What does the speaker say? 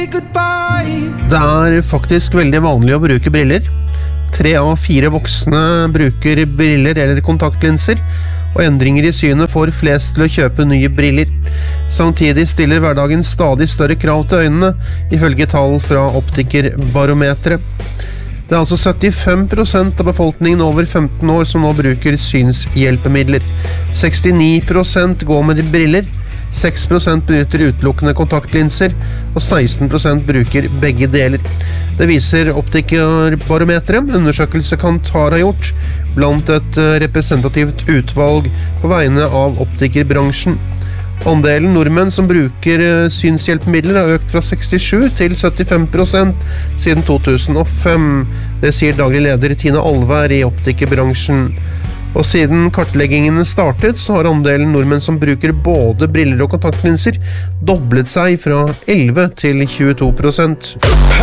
Det faktisk veldig vanlig å bruke briller. 3 av 4 voksne bruker briller eller kontaktlinser, og endringer i synet får flest til å kjøpe nye briller. Samtidig stiller hverdagen stadig større krav til øynene, ifølge tall fra optikerbarometeret. Det altså 75% av befolkningen over 15 år som nå bruker synshjelpemidler. 69% går med briller, 6% benytter utelukkende kontaktlinser, og 16% bruker begge deler. Det viser optikerbarometeret, undersøkelse Kantar har gjort, blant et representativt utvalg på vegne av optikerbransjen. Andelen nordmenn som bruker synshjelpemidler har økt fra 67 til 75% siden 2005. Det sier daglig leder Tina Alvær i optikerbransjen. Og siden kartleggingene startet, så har andelen nordmenn som bruker både briller og kontaktlinser doblet seg fra 11 til 22%.